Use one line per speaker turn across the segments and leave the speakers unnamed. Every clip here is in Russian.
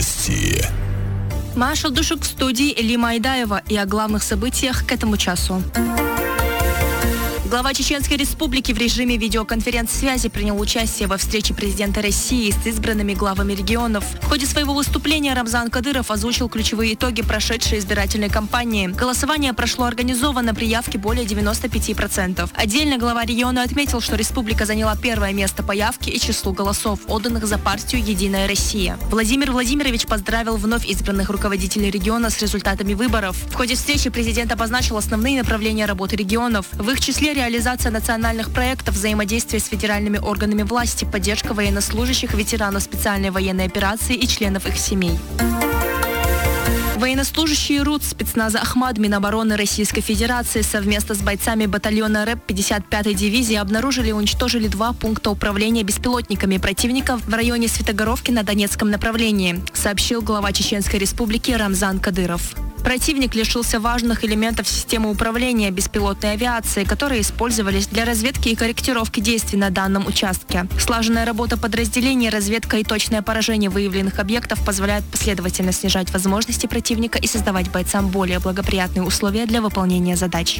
Новости.
Маша Душук в студии, Элима Айдаева, и о главных событиях к этому часу. Глава Чеченской Республики в режиме видеоконференц-связи принял участие во встрече президента России с избранными главами регионов. В ходе своего выступления Рамзан Кадыров озвучил ключевые итоги прошедшей избирательной кампании. Голосование прошло организованно при явке более 95%. Отдельно глава региона отметил, что республика заняла первое место по явке и числу голосов, отданных за партию «Единая Россия». Владимир Владимирович поздравил вновь избранных руководителей региона с результатами выборов. В ходе встречи президент обозначил основные направления работы регионов. В их числе реализация национальных проектов, взаимодействие с федеральными органами власти, поддержка военнослужащих, ветеранов специальной военной операции и членов их семей. Военнослужащие РУД спецназа «Ахмад» Минобороны Российской Федерации совместно с бойцами батальона РЭП 55-й дивизии обнаружили и уничтожили 2 пункта управления беспилотниками противника в районе Светогоровки на Донецком направлении, сообщил глава Чеченской Республики Рамзан Кадыров. Противник лишился важных элементов системы управления беспилотной авиацией, которые использовались для разведки и корректировки действий на данном участке. Слаженная работа подразделений, разведка и точное поражение выявленных объектов позволяют последовательно снижать возможности противника и создавать бойцам более благоприятные условия для выполнения задач.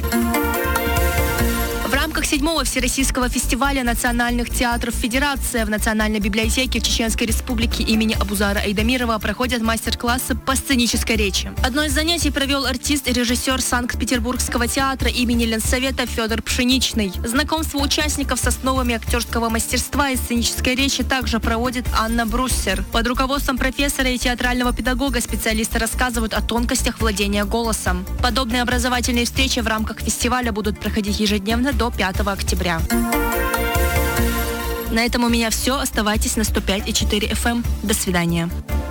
В рамках 7-го Всероссийского фестиваля национальных театров «Федерация» в Национальной библиотеке Чеченской Республики имени Абузара Айдамирова проходят мастер-классы по сценической речи. Одно из занятий провел артист и режиссер Санкт-Петербургского театра имени Ленсовета Федор Пшеничный. Знакомство участников с основами актерского мастерства и сценической речи также проводит Анна Бруссер. Под руководством профессора и театрального педагога специалисты рассказывают о тонкостях владения голосом. Подобные образовательные встречи в рамках фестиваля будут проходить ежедневно до 5 октября. На этом у меня все. Оставайтесь на 105,4 FM. До свидания.